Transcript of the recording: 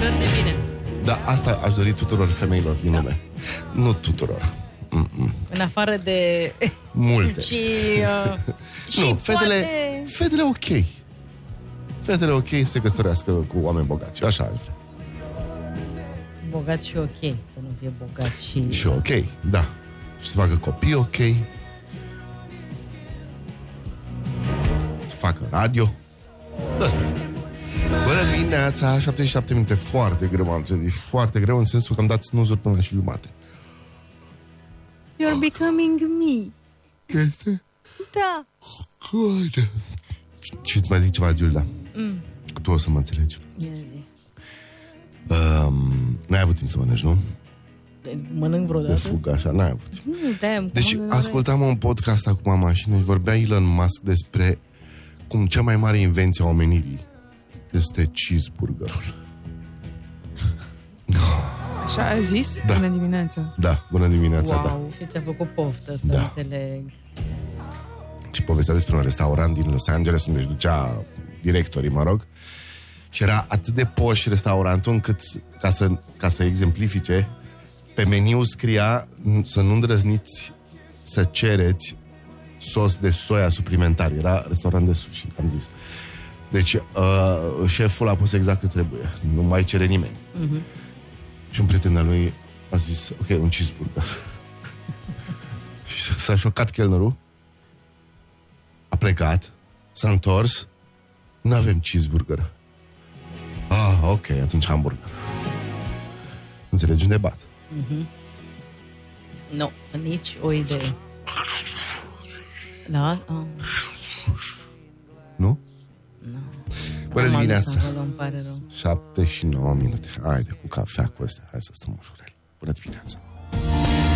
Urări de bine. Da, asta aș dori tuturor femeilor din lume. Nu tuturor. În afară de... Multe. și Nu, poate... fetele ok. Fetele ok să se căsătorească cu oameni bogați. Eu așa aș vrea. Bogat și ok. Să nu fie bogat și... Și ok, da. Și să facă copii ok. Să facă radio. Asta. Bună dimineața, 77 minute. Foarte greu am trezit. Foarte greu în sensul că am dat snuzuri până la și jumate. You're becoming me. Este? Da. Și îți mai zic ceva, Giulda. Tu o să mă înțelegi. Ia zi. N-ai avut timp să mănânci, nu? Mănânc vreodată? De fugă, așa, n-ai avut timp. Deci comandă ascultam un podcast acum în mașină și vorbea Elon Musk despre cum cea mai mare invenție a omenirii este cheeseburgerul. Așa a zis? Da. Bună dimineața. Da, bună dimineața, wow. Și ți-a făcut poftă să înțeleg. Și povestea despre un restaurant din Los Angeles unde își ducea directorii, mă rog, și era atât de poș restaurantul încât, ca să exemplifice, pe meniu scria să nu îndrăzniți să cereți sos de soia suplimentar. Era restaurant de sushi, am zis. Deci șeful a pus exact cât trebuie. Nu mai cere nimeni. Și un prieten al lui a zis, ok, un cheeseburger. Și s-a șocat chelnerul. A plecat, s-a întors, nu avem cheeseburger. Ok, atunci hamburger. Înțelegi unde bat? Nu, nici o idee. Da? Nu? Nu. Bună dimineața. Îmi pare rău. 7 și 9 minute. Haide cu cafea cu astea. Hai să stăm ușurel. Bună dimineața.